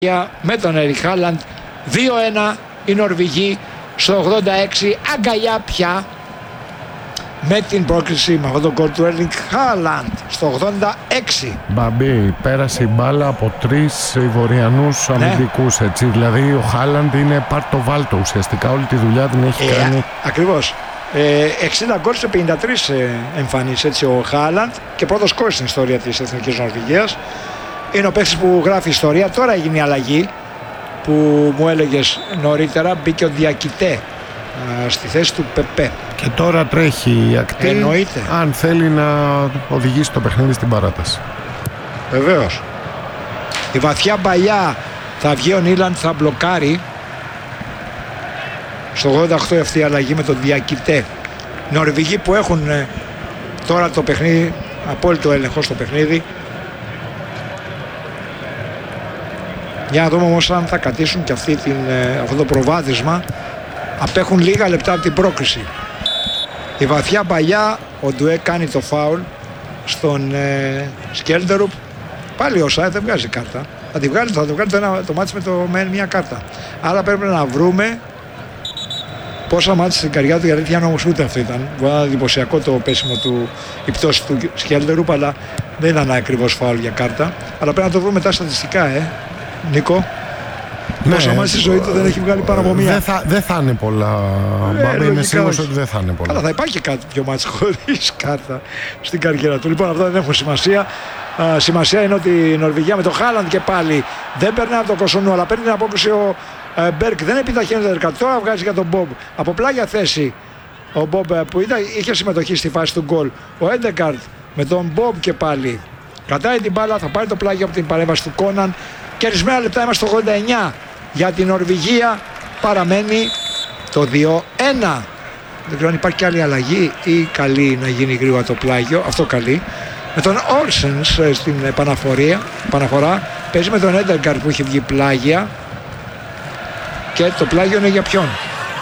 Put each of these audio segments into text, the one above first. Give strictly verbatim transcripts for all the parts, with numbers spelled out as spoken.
με τον Έρικ Χάλαντ. Δύο ένα οι Νορβηγοί στο ογδόντα έξι, αγκαλιά πια με την πρόκριση με αυτόν τον γκολ του Έρικ Χάλαντ στο ογδόντα έξι. Μπαμπή, πέρασε η μπάλα από τρεις βορειανούς αμυντικούς, ναι. Έτσι, δηλαδή ο Χάλαντ είναι πάρτο βάλτο, ουσιαστικά όλη τη δουλειά την έχει ε, κάνει. Ακριβώς. Ε, εξήντα γκολ σε πενήντα τρεις ε, εμφανίσεις, έτσι, ο Χάλαντ, και πρώτος σκόρερ στην ιστορία της Εθνικής Νορβηγίας. Είναι ο παίκτης που γράφει ιστορία. Τώρα έγινε η αλλαγή που μου έλεγες νωρίτερα, μπήκε ο Διακητέ α, στη θέση του Πεπέ. Και τώρα τρέχει η ακτή. Εννοείται. Αν θέλει να οδηγήσει το παιχνίδι στην παράταση. Βεβαίως. Η βαθιά παλιά θα βγει ο Νίλαντ, θα μπλοκάρει. Στο ογδόντα οκτώ αυτή η αλλαγή με τον Διακητέ. Νορβηγοί που έχουν ε, τώρα το παιχνίδι, απόλυτο έλεγχο στο παιχνίδι. Για να δούμε όμως αν θα κατήσουν και αυτή την, αυτό το προβάδισμα. Απέχουν λίγα λεπτά από την πρόκριση. Η βαθιά παλιά, ο Ντουέ κάνει το φάουλ στον ε, Σκέλντερουπ. Πάλι ο Σάι δεν βγάζει κάρτα. Θα τη βγάλει, θα το βγάλει το, ένα, το μάτς με, το, με μια κάρτα. Άρα πρέπει να βρούμε πόσα μάτς στην καρδιά του, γιατί αν όμως ούτε αυτό ήταν. Ήταν εντυπωσιακό το πέσιμο του, η πτώση του Σκέλντερουπ, αλλά δεν ήταν ακριβώς φάουλ για κάρτα. Αλλά πρέπει να το βρούμε μετά στατιστικά, ε. Νίκο, ναι, πόσα μάτς στη ζωή του δεν έχει βγάλει πάνω από μία. Δεν θα, δε θα είναι πολλά. Ε, είμαι σίγουρος ότι δεν θα είναι πολλά. Αλλά θα υπάρχει κάτι πιο μάτς χωρίς κάρτα στην καριέρα του. Λοιπόν, αυτά δεν έχουν σημασία. Α, σημασία είναι ότι η Νορβηγία με το Χάλαντ και πάλι δεν περνάει από το Κοσονού, αλλά παίρνει την απόκριση ο ε, Μπέρκ. Δεν επιταχύνεται τελικά. Τώρα βγάζει για τον Μπομπ από πλάγια θέση. Ο Μπομπ που ήταν, είχε συμμετοχή στη φάση του γκολ. Ο Έντεγκαρτ με τον Μπομπ και πάλι κρατάει την μπάλα. Θα πάρει το πλάγιο από την παρέμβαση του Κόναν. Κερδισμένα λεπτά, είμαστε στο ογδόντα εννιά για την Νορβηγία. Παραμένει το δύο ένα. Δεν ξέρω αν υπάρχει και άλλη αλλαγή ή καλή να γίνει γρήγορα το πλάγιο. Αυτό καλή. Με τον Όλσενς στην επαναφορά. Παίζει με τον Έντεγκαρτ που έχει βγει πλάγια. Και το πλάγιο είναι για ποιον?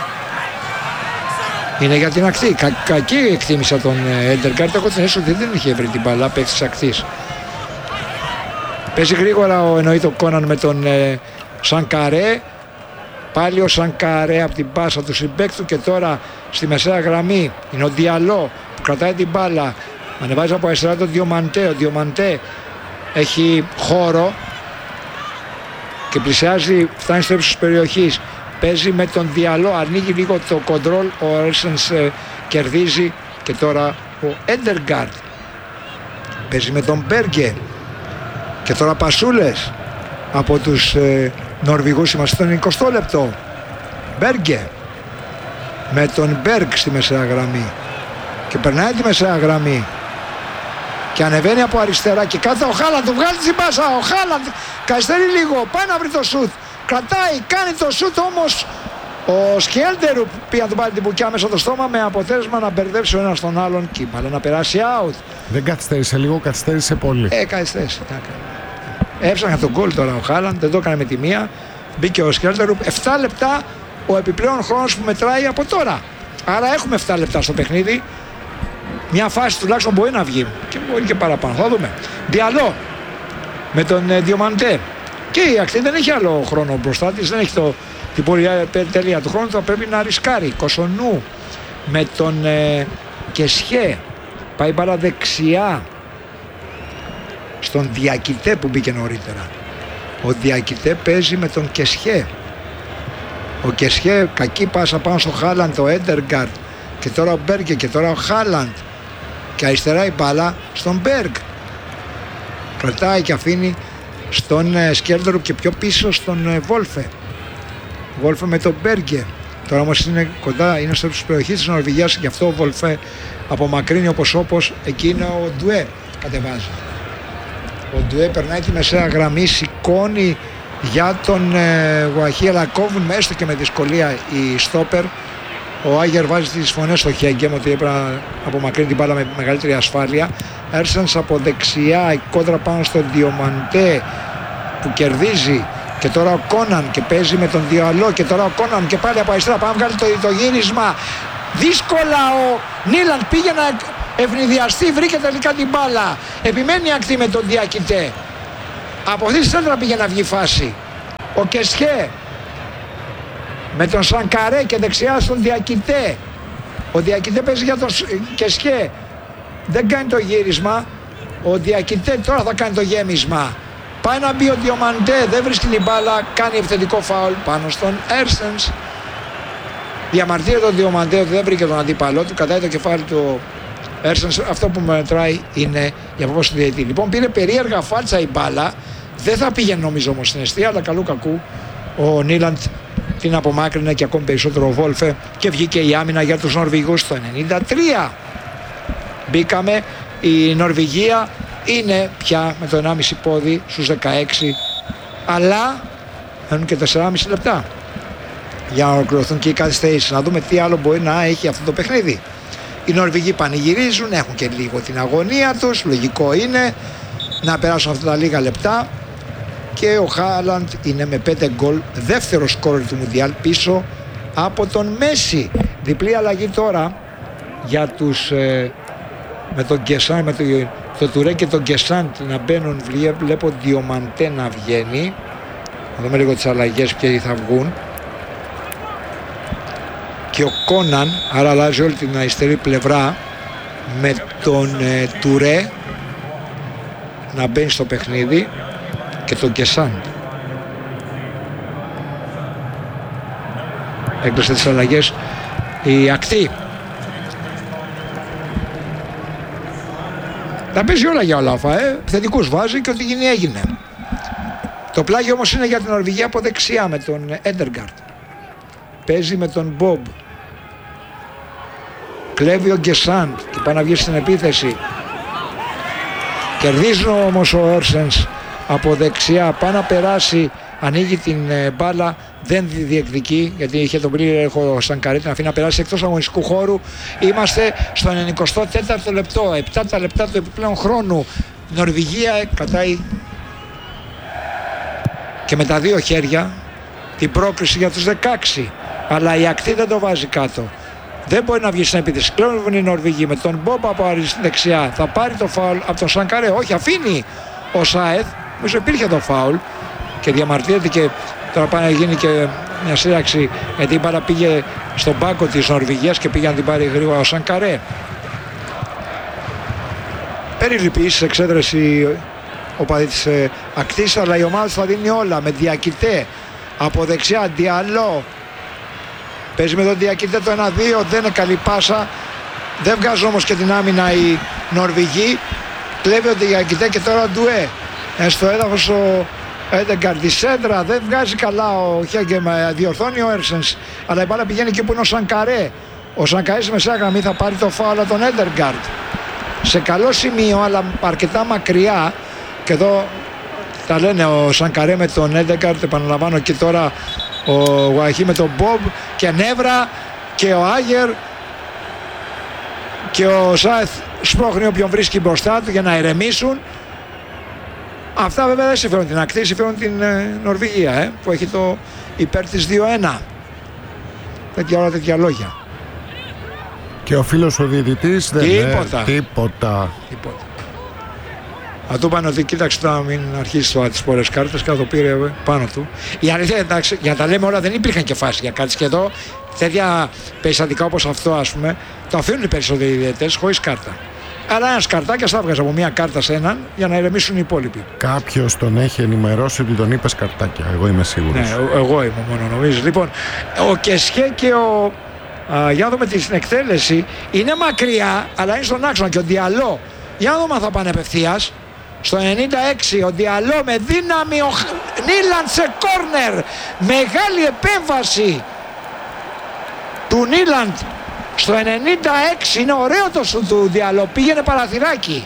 Είναι για την ακτή. Κα, κακή εκτίμησα τον Έντεγκαρτ. Εγώ την έσω ότι δεν είχε βρει την μπαλά παίκτης της ακτής. Παίζει γρήγορα ο εννοείται ο Κόναν με τον ε, Σανκαρέ. Πάλι ο Σανκαρέ από την πάσα του συμπαίκτου, και τώρα στη μεσαία γραμμή είναι ο Διαλό που κρατάει την μπάλα. Ανεβάζει από αριστερά τον Διομαντέ. Ο Διομαντέ έχει χώρο και πλησιάζει, φτάνει στο ύψος της περιοχής. Παίζει με τον Διαλό, ανοίγει λίγο το κοντρόλ. Ο Έρσενς ε, κερδίζει, και τώρα ο Έντεγκαρτ παίζει με τον Μπέργκε. Και τώρα πασούλες από τους ε, Νορβηγούς. Είμαστε στον εικοστό λεπτό. Μπέργκε με τον Μπέργκ στη μεσαία γραμμή. Και περνάει τη μεσαία γραμμή. Και ανεβαίνει από αριστερά. Και κάθεται ο Χάλαντ. Του βγάλει την πάσα. Ο Χάλαντ καθυστερεί λίγο. Πάει να βρει το σουτ. Κρατάει. Κάνει το σουτ όμως. Ο Σκέλντερουπ πήγε να του πάρει την μπουκιά μέσα στο στόμα, με αποτέλεσμα να μπερδέψει ο ένας τον άλλον. Και μπάλα να περάσει out. Δεν καθυστέρησε λίγο, καθυστέρησε πολύ. Ε, καθυστέρησε. Έψαχνε τον γκολ τώρα ο Χάλαντ, δεν το έκανε με τη μία. Μπήκε ο Σκέλντερουπ. επτά λεπτά ο επιπλέον χρόνος που μετράει από τώρα. Άρα έχουμε επτά λεπτά στο παιχνίδι. Μια φάση τουλάχιστον μπορεί να βγει. Και μπορεί και παραπάνω. Θα δούμε. Διαλό με τον ε, Διομαντέ. Και η ακτή δεν έχει άλλο χρόνο μπροστά της. Δεν έχει το, την πολυτέλεια του χρόνου. Θα πρέπει να ρισκάρει. Κοσονού με τον ε, Κεσχέ. Πάει μπάλα δεξιά στον Διακητέ που μπήκε νωρίτερα. Ο Διακητέ παίζει με τον Κεσχέ. Ο Κεσχέ, κακή πάσα πάνω στο Χάλαντ, ο Έντεγκαρτ. Και τώρα ο Μπέργκε, και τώρα ο Χάλαντ. Και αριστερά η μπάλα στον Μπέργκ. Κρατάει και αφήνει στον ε, Σκέλντερουπ, και πιο πίσω στον ε, Βόλφε. Βόλφε με τον Μπέργκε. Τώρα όμως είναι κοντά, είναι στο περιοχή της Νορβηγίας, και αυτό ο Βόλφε απομακρύνει όπως όπως. Εκεί είναι ο Ντουέ κατεβάζει. Ο Ντουέ περνάει τη μεσαία γραμμή, σηκώνει για τον ε, Γουαχή, αλλά κόβουν έστω και με δυσκολία οι στόπερ. Ο Άγερ βάζει τις φωνές στο Χέγκεμ ότι έπρεπε να απομακρύνει την μπάλα με μεγαλύτερη ασφάλεια. Έρσενς από δεξιά, η κόντρα πάνω στον Διομαντέ που κερδίζει. Και τώρα ο Κόναν και παίζει με τον Διαλό. Και τώρα ο Κόναν και πάλι από αριστερά. Πάμε να βγάλει το, το γύρισμα. Δύσκολα ο Νίλαντ πήγε να ευνηδιαστεί, βρήκε τελικά την μπάλα. Επιμένει ακτή με τον Διακητέ. Από αυτή τη σέντρα πήγε να βγει φάση. Ο Κεσχέ με τον Σανκαρέ και δεξιά στον Διακητέ. Ο Διακητέ παίζει για τον Κεσχέ, δεν κάνει το γύρισμα. Ο Διακητέ τώρα θα κάνει το γέμισμα. Πάει να μπει ο Διομαντέ, δεν βρίσκει την μπάλα, κάνει επιθετικό φάουλ πάνω στον Έρσενς. Διαμαρτύρεται τον Διομαντέ ότι δεν βρήκε τον αντίπαλό του, κατάει το κεφάλι του Έρσενς. Αυτό που μετράει είναι η απόφαση του διαιτητή. Λοιπόν, πήρε περίεργα φάλτσα η μπάλα, δεν θα πήγαινε νομίζω όμως στην αιστεία, αλλά καλού κακού ο Νίλαντ την απομάκρυνε και ακόμη περισσότερο ο Βόλφε και βγήκε η άμυνα για τους Νορβηγούς στο ενενήντα τρία. Μπήκαμε, η Νορβηγία είναι πια με το ενάμιση πόδι στους δεκαέξι, αλλά μένουν και τεσσεράμιση λεπτά για να ολοκληρωθούν και οι καθυστερήσεις. Να δούμε τι άλλο μπορεί να έχει αυτό το παιχνίδι. Οι Νορβηγοί πανηγυρίζουν, έχουν και λίγο την αγωνία τους, λογικό είναι να περάσουν αυτά τα λίγα λεπτά. Και ο Χάλαντ είναι με πέντε γκολ, δεύτερο σκόρερ του Μουντιάλ πίσω από τον Μέση. Διπλή αλλαγή τώρα για τους ε, με τον Γκεσάν, με το, το Τουρέ και τον Γκεσάν να μπαίνουν. Βλέπω Διομαντέ να βγαίνει. Να δούμε λίγο τις αλλαγές ποιοι θα βγουν. Και ο Κόναν, άρα αλλάζει όλη την αριστερή πλευρά, με τον ε, Τουρέ να μπαίνει στο παιχνίδι και τον Γκεσάν. Έκλεισε τις αλλαγές η ακτή. Τα παίζει όλα για Ολάφα, ε. Θετικούς βάζει και ό,τι γίνει έγινε. Το πλάγιο όμως είναι για την Νορβηγία από δεξιά με τον Έντεργαρτ. Παίζει με τον Μπομπ. Κλέβει ο Γκεσάντ και πάει να βγει στην επίθεση. Κερδίζουν όμως ο Έρσενς από δεξιά, πάει να περάσει, ανοίγει την ε, μπάλα, δεν διεκδικεί γιατί είχε τον πλήρχο ο Σανκαρέ, να αφήνει να περάσει εκτός αγωνιστικού χώρου. Είμαστε στο ενενηκοστό τέταρτο λεπτό, επτά τα λεπτά του επιπλέον χρόνου. Η Νορβηγία κρατάει και με τα δύο χέρια την πρόκριση για τους δεκαέξι, αλλά η ακτή δεν το βάζει κάτω. Δεν μπορεί να βγει στην επίθεση. Κλέβουν οι Νορβηγοί με τον Μπομπ από δεξιά. Θα πάρει το φάουλ από τον Σανκαρέ. Όχι, αφήνει ο Σάεθ. Νομίζω υπήρχε το φάουλ και διαμαρτύρεται και τώρα πάει να γίνει και μια σύραξη γιατί η μπάλα πήγε στον πάγκο της Νορβηγίας και πήγε να την πάρει γρήγορα ο Σανκαρέ. Περιλυπής εξέδρεση ο παδί της ε, ακτής, αλλά η ομάδα θα δίνει όλα με Διακητέ από δεξιά, Διαλό. Παίζει με τον Διακητέ το ένα δύο, δεν είναι καλή πάσα. Δεν βγάζουν όμως και την άμυνα οι Νορβηγοί. Κλέβει ο Διακητέ και τώρα Ντουέ. Ε, στο έδαφος ο Έντεγκαρντ, τη σέντρα δεν βγάζει καλά ο Χέγκεμ, διορθώνει ο Έρσενς, αλλά η μπάλα πηγαίνει εκεί που είναι ο Σανκαρέ. Ο Σανκαρέ στη μεσαία γραμμή θα πάρει το φάουλ από τον Έντεγκαρντ. Σε καλό σημείο, αλλά αρκετά μακριά. Και εδώ τα λένε ο Σανκαρέ με τον Έντεγκαρντ, επαναλαμβάνω, και τώρα ο Γουαχή με τον Μπομπ και νεύρα και ο Άγερ και ο Σάεθ σπρώχνει όποιον βρίσκει μπροστά του για να ηρεμήσουν. Αυτά βέβαια δεν συμφέρουν την ακτή, συμφέρουν την ε, Νορβηγία ε, που έχει το υπέρ της δύο ένα. Τέτοια ώρα, τέτοια λόγια. Και ο φίλος ο διαιτητής δεν τίποτα. λέει τίποτα. Τίποτα. Θα του είπαν ότι κοίταξε να μην αρχίσει το τις πολλές κάρτες και θα το πήρε πάνω του. Η αλήθεια, εντάξει, για να τα λέμε όλα, δεν υπήρχαν και φάσεις για κάρτες και εδώ τέτοια περιστατικά όπως αυτό, ας πούμε, το αφήνουν οι περισσότεροι διαιτητές χωρίς κάρτα. Αλλά ένας καρτάκιας θα βγάζει από μία κάρτα σε έναν για να ηρεμήσουν οι υπόλοιποι. Κάποιος τον έχει ενημερώσει ότι τον είπες καρτάκια. Εγώ είμαι σίγουρος. Ναι, εγώ είμαι μόνο, νομίζω. Λοιπόν, ο Κεσχέ και ο. Α, για να δούμε την εκτέλεση. Είναι μακριά, αλλά είναι στον άξονα. Και ο Διαλό. Για να δούμε αν θα πάνε απευθείας. Στο ενενήντα έξι ο Διαλό με δύναμη. Ο Νίλαντ σε κόρνερ. Μεγάλη επέμβαση του Νίλαντ. Στο ενενήντα έξι είναι ωραίο το σου του Διαλό, πήγαινε παραθυράκι.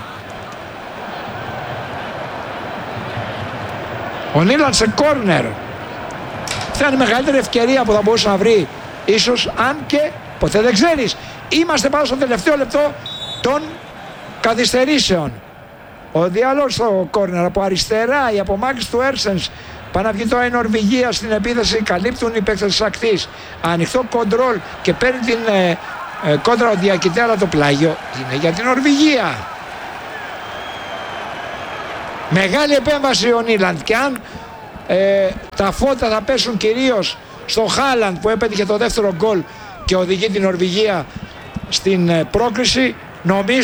Ο Νίλαντ σε κόρνερ. Θα είναι η μεγαλύτερη ευκαιρία που θα μπορούσε να βρει, ίσως, αν και ποτέ δεν ξέρεις. Είμαστε πάνω στο τελευταίο λεπτό των καθυστερήσεων. Ο Διαλό στο κόρνερ από αριστερά, η απομάκρυνση του Έρσενς. Πάει να βγει τώρα η Νορβηγία στην επίθεση, καλύπτουν οι παίκτες της ακτής. Ανοιχτό κοντρόλ και παίρνει την ε, ε, κόντρα ο Διακητέ, αλλά το πλάγιο είναι για την Νορβηγία. Μεγάλη επέμβαση ο Νίλαντ και αν ε, τα φώτα θα πέσουν κυρίως στο Χάλαντ που έπετυχε το δεύτερο γκολ και οδηγεί την Νορβηγία στην ε, πρόκριση. Νομίζω